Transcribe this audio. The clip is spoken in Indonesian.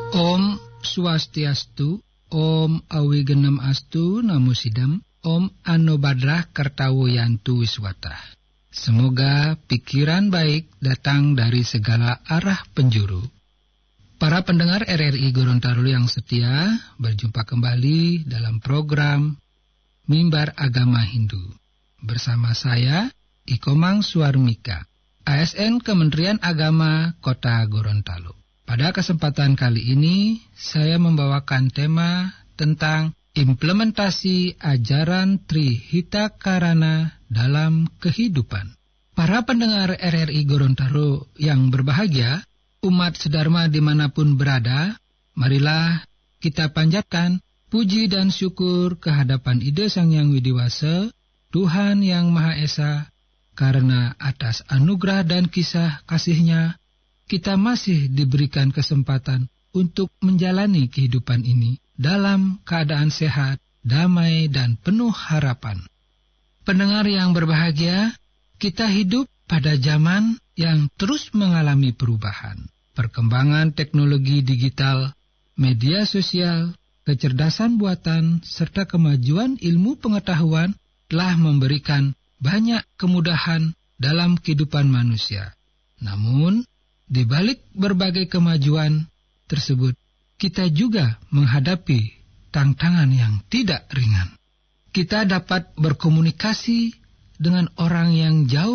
Om Swastiastu, Om Awigenem Astu Namusidam, Om Anobadrah Kertawo Yantu Wiswata. Semoga pikiran baik datang dari segala arah penjuru. Para pendengar RRI Gorontalo yang setia, berjumpa kembali dalam program Mimbar Agama Hindu. Bersama saya, Ikomang Suarmika, ASN Kementerian Agama Kota Gorontalo. Pada kesempatan kali ini, saya membawakan tema tentang implementasi ajaran Trihita Karana dalam kehidupan. Para pendengar RRI Gorontalo yang berbahagia, umat sedharma dimanapun berada, marilah kita panjatkan puji dan syukur kehadapan Ida Sang Hyang Widiwasa, Tuhan Yang Maha Esa, karena atas anugerah dan kisah kasih-Nya, kita masih diberikan kesempatan untuk menjalani kehidupan ini dalam keadaan sehat, damai, dan penuh harapan. Pendengar yang berbahagia, kita hidup pada zaman yang terus mengalami perubahan. Perkembangan teknologi digital, media sosial, kecerdasan buatan, serta kemajuan ilmu pengetahuan telah memberikan banyak kemudahan dalam kehidupan manusia. Namun, di balik berbagai kemajuan tersebut, kita juga menghadapi tantangan yang tidak ringan. Kita dapat berkomunikasi dengan orang yang jauh